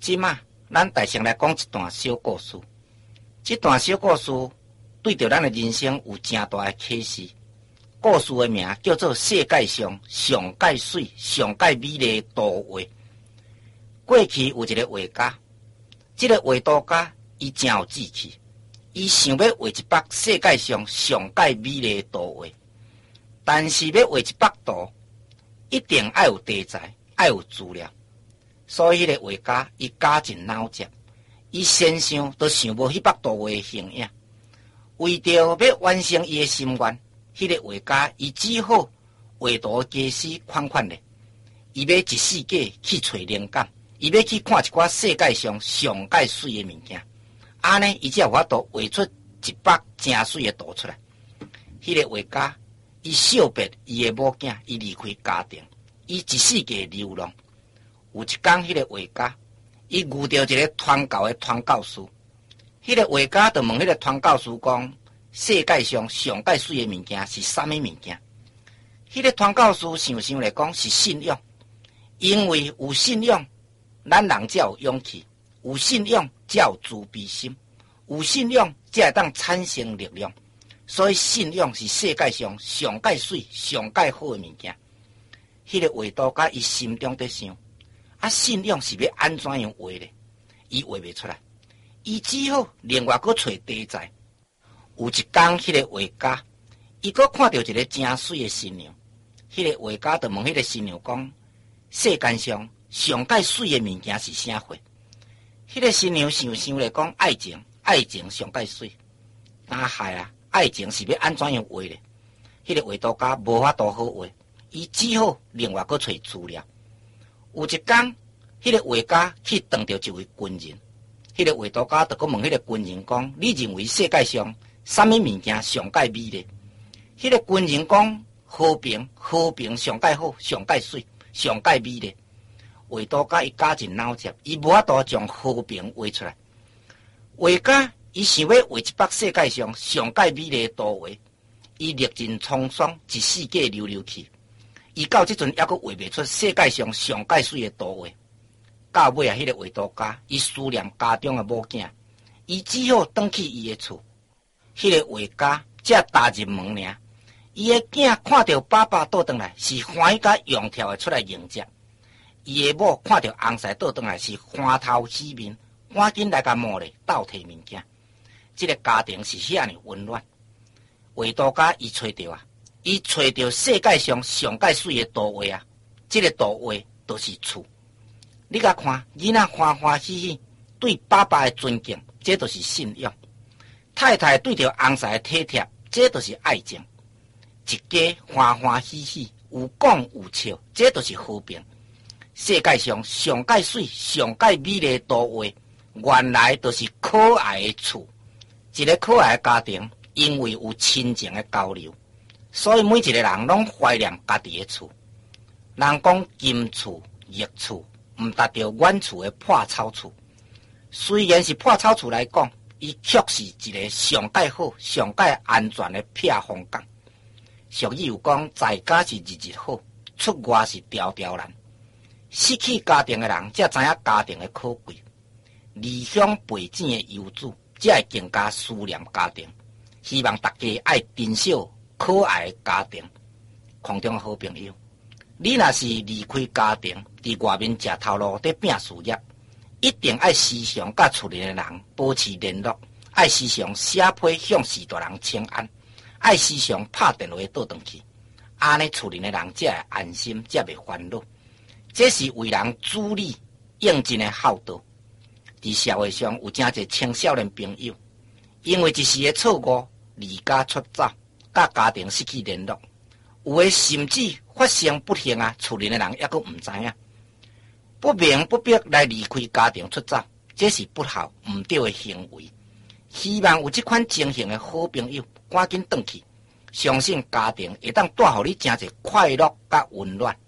即马，咱大先来讲一段小故事。这段小故事对着咱的人生有正大的启示。故事的名叫做世界上上界水、上界美丽的图画。过去有一个画家，这个画图家伊真有志气，伊想要画一幅世界上上界美丽的图画。但是要画一幅图，一定要有题材，要有资料。所以，迄个画家伊加尽脑汁，伊先想都想无迄幅图画的形影。为着要完成伊的心愿，迄个画家伊只好画图加丝款款的。伊要一世界去找灵感，伊要去看一寡世界上上界水的物件。安尼，伊才有法度画出一幅真水的图出来。迄个画家伊惜别伊的某囝，伊离开家庭，伊一世界流浪。有一天，迄个画家伊遇到一个传教的传教士。迄个画家就问迄个传教士讲：世界上上界水的物件是啥物物件？迄个传教士想想来讲是信仰，因为有信仰，咱人才有勇气；有信仰才有自卑心；有信仰才会当产生力量。所以信仰是世界上上界水、上界好的物件。迄个画图家伊心中在想：信仰是要安怎样画咧？伊画袂出来，伊只好另外搁找题材。有一天，迄个画家伊搁看到一个真水的新娘。迄个画家就问迄个新娘讲：世间上上界水的物件是啥货？迄个新娘想想来讲：爱情，爱情上界水。害啊！爱情是要安怎样画咧？迄个画图家无法度好画，伊只好另外搁找资料。有一天，迄个画家去碰到一位军人。迄个画图家就搁问迄个军人讲：你认为世界上啥物物件上界美丽？迄个军人讲：和平，和平上界好，上界水，上界美丽。画图家伊加尽脑汁，伊无法度将和平画出来。画家伊想要画一幅世界上上界美丽的图画，伊历尽沧桑，一世界溜溜去。伊到即阵还阁画袂出世界上上界水的图画。到尾啊，迄个画图家伊思念家中的某囝，伊只好返去伊的厝。迄个画家才踏入门尔，伊的囝看到爸爸倒转来，是欢喜甲勇跳的出来迎接。伊的某看到翁婿倒转来，是欢头喜面，赶紧来甲摸咧倒摕物件。这个家庭是遐尼温暖。画图家伊找到啊，伊找到世界上上界水的图画啊。这个图画就是厝。你甲看，囡仔欢欢喜喜，对爸爸的尊敬，这就是信仰；太太对着翁婿的体贴，这就是爱情。一家欢欢喜喜，有讲有笑，这就是和平。世界上上界水、上界美丽的图画，原来就是可爱的厝。一个可爱的家庭，因为有亲情的交流，所以每一个人拢怀念家己的厝。人讲金厝、玉厝，毋达到远厝的破草厝。虽然是破草厝来讲，伊却是一个上界好、上界安全的避风港。俗语有讲，在家是日日好，出外是条条难。失去家庭的人，才知影家庭的可贵；离乡背井的游子，才会更加思念家庭。希望大家爱珍惜可爱的家庭。空中的好朋友，你若是离开家庭，伫外面食头路，在拼事业，一定爱时常甲厝里的人保持联络，爱时常写批向士大人请安，爱时常拍电话倒转去，安尼厝里的人才会安心，才袂烦恼。这是为人主理应尽的孝道。伫社会上有真侪青少年朋友，因为一时的错误离家出走，甲家庭失去联络，有的甚至发生不幸啊，厝里的人还阁毋知影，不明不白来离开家庭出走，这是不孝毋对的行为。希望有这款情形的好朋友赶紧转去，相信家庭会当带予你真侪快乐甲温暖。